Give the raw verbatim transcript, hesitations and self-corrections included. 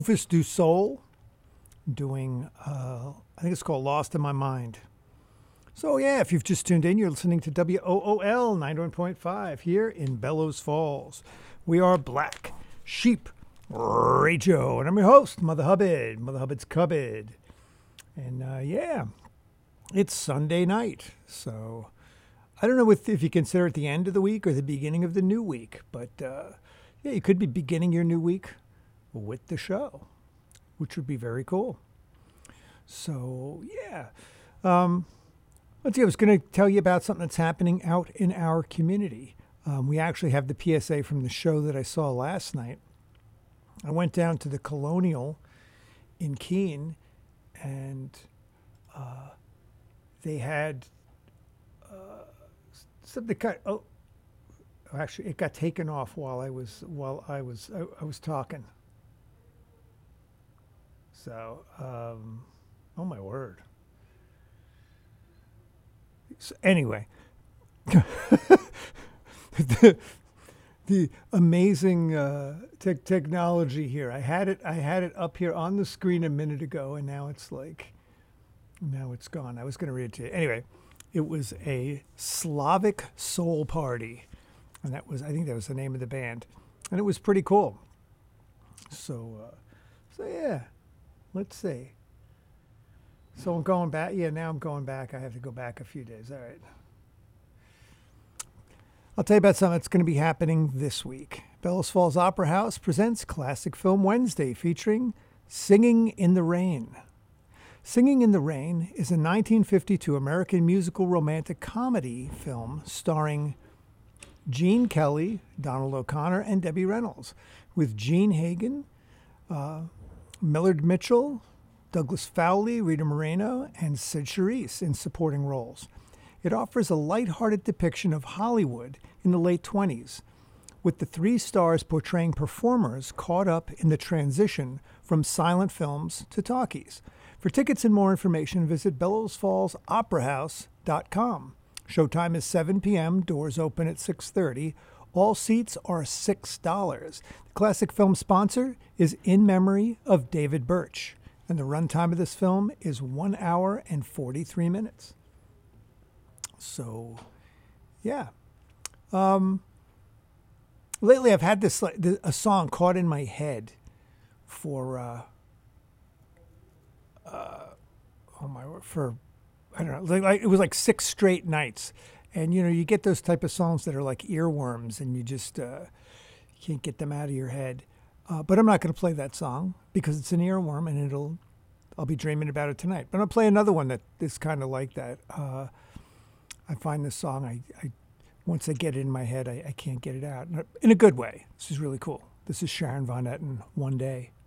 Rufus Du Sol doing, uh, I think it's called Lost in My Mind. So, yeah, if you've just tuned in, you're listening to W O O L ninety-one point five here in Bellows Falls. We are Black Sheep Radio, and I'm your host, Mother Hubbard, Mother Hubbard's Cupboard. And, uh, yeah, it's Sunday night, so I don't know if, if you consider it the end of the week or the beginning of the new week, but, uh, yeah, you could be beginning your new week with the show, which would be very cool. So, yeah. Um, let's see, I was going to tell you about something that's happening out in our community. Um, we actually have the P S A from the show that I saw last night. I went down to the Colonial in Keene, and uh, they had uh, something kind of, oh, actually, it got taken off while I was while I was I, I was talking. So, um, oh my word. So anyway, the, the amazing uh, te- technology here. I had it. I had it up here on the screen a minute ago, and now it's like, now it's gone. I was going to read it to you. Anyway, it was a Slavic soul party, and that was, I think that was the name of the band, and it was pretty cool. So, uh, so yeah. Let's see. So I'm going back. Yeah, now I'm going back. I have to go back a few days. All right. I'll tell you about something that's going to be happening this week. Bellows Falls Opera House presents Classic Film Wednesday featuring Singing in the Rain. Singing in the Rain is a nineteen fifty-two American musical romantic comedy film starring Gene Kelly, Donald O'Connor, and Debbie Reynolds, with Gene Hagen, uh, Millard Mitchell, Douglas Fowley, Rita Moreno, and Sid Charisse in supporting roles. It offers a lighthearted depiction of Hollywood in the late twenties, with the three stars portraying performers caught up in the transition from silent films to talkies. For tickets and more information, visit bellows falls opera house dot com. Showtime is seven p.m., doors open at six thirty. All seats are six dollars. The classic film sponsor is In Memory of David Birch, and the runtime of this film is one hour and forty-three minutes. So, yeah. Um, lately, I've had this like a song caught in my head for uh, uh, oh my word, for I don't know, like, like it was like six straight nights. And, you know, you get those type of songs that are like earworms and you just uh, can't get them out of your head. Uh, but I'm not going to play that song because it's an earworm and it'll, I'll be dreaming about it tonight. But I'll play another one that is kind of like that. Uh, I find this song, I, I once I get it in my head, I, I can't get it out. In a good way. This is really cool. This is Sharon Von Etten, One Day.